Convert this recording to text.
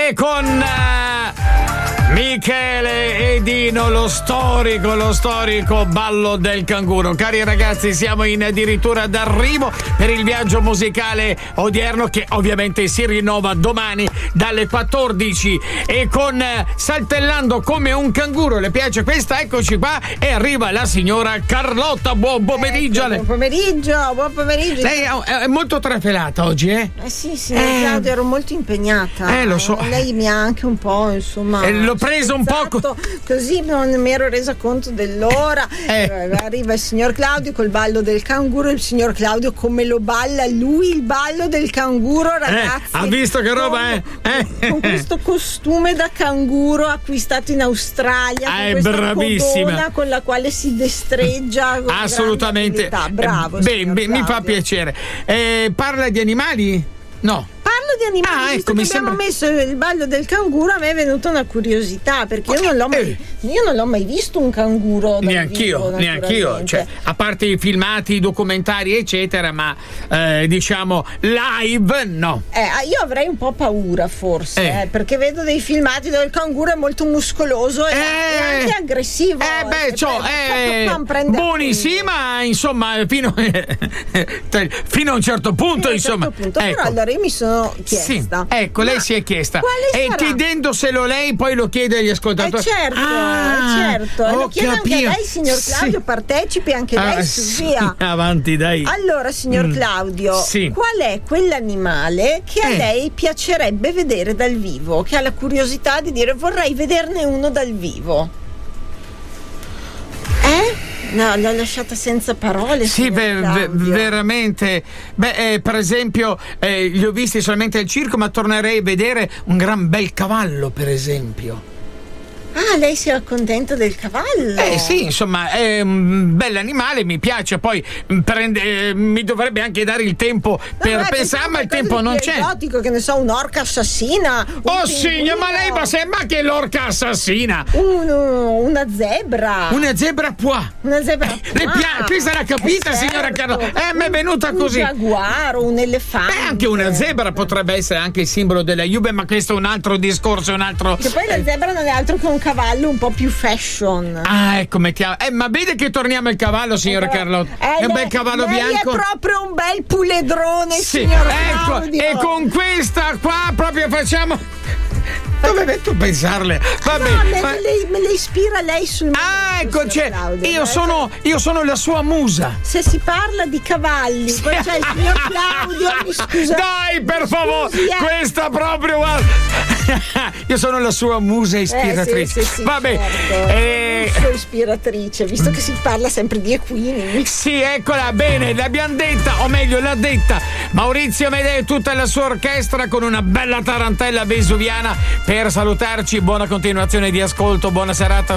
E con Michele e Dino, lo storico ballo del canguro. Cari ragazzi, siamo addirittura d'arrivo per il viaggio musicale odierno, che ovviamente si rinnova domani dalle 14, e con Saltellando come un canguro. Le piace questa? Eccoci qua, e arriva la signora Carlotta. Buon pomeriggio. Buon pomeriggio. Lei è molto trafelata oggi, eh? Sì, Claudia, ero molto impegnata. Lo so. Lei mi ha anche un po', insomma, l'ho preso un po' così, non mi ero resa conto dell'ora. Arriva il signor Claudio col ballo del canguro. Il signor Claudio come lo balla lui il ballo del canguro, ragazzi. Ha visto che roba è? Con questo costume da canguro acquistato in Australia, con questa bravissima codona con la quale si destreggia con assolutamente. Bravo. Mi fa piacere. Parla di animali? No. Parlo di animali, visto che abbiamo messo il ballo del canguro, a me è venuta una curiosità, perché io non l'ho mai visto un canguro dal neanch'io, cioè, a parte i filmati, i documentari eccetera, ma diciamo live no. Io avrei un po' paura forse, perché vedo dei filmati dove il canguro è molto muscoloso e anche aggressivo. Buoni sì, ma insomma fino a un certo punto, insomma. Però allora io mi sono chiesta. Sì, ecco, lei si è chiesta. E chiedendoselo lei, poi lo chiede agli ascoltatori. Certo. Lo chiedo anche a lei, signor Claudio, partecipi anche lei su via. Avanti, dai. Allora, signor Claudio, qual è quell'animale che a lei piacerebbe vedere dal vivo? Che ha la curiosità di dire vorrei vederne uno dal vivo? No, l'ho lasciata senza parole. Sì, veramente. Per esempio, li ho visti solamente al circo, ma tornerei a vedere un gran bel cavallo, per esempio. Lei si accontenta del cavallo? Sì, insomma, è un bell'animale, mi piace. Poi mi dovrebbe anche dare il tempo per pensare, ma il tempo non c'è. Esotico, che ne so, un'orca assassina. Signor, ma lei sembra che l'orca assassina. Una zebra. Una zebra pois. Questa l'ha capita, signora Carlotta? Mi è venuta così. Un giaguaro, un elefante. Anche una zebra potrebbe essere anche il simbolo della Juve, ma questo è un altro discorso, Che poi la zebra non è altro che un cavallo un po' più fashion. Ecco, mettiamo. Ma vede che torniamo al cavallo, signora Carlotta? È un bel cavallo bianco. È proprio un bel puledrone, sì, signor Claudio. E con questa qua proprio facciamo. Dove metto a pensarle? Vabbè, me le ispira lei sul ecco, io sono la sua musa. Se si parla di cavalli, poi c'è il signor Claudio, mi scusa. Dai, per favore, questa proprio, guarda. Io sono la sua musa ispiratrice. Sì, vabbè. Certo. Ispiratrice, visto che si parla sempre di equini. Sì, eccola, bene, l'abbiamo detta, o meglio l'ha detta Maurizio Amedeo e tutta la sua orchestra, con una bella tarantella vesuviana per salutarci. Buona continuazione di ascolto, buona serata.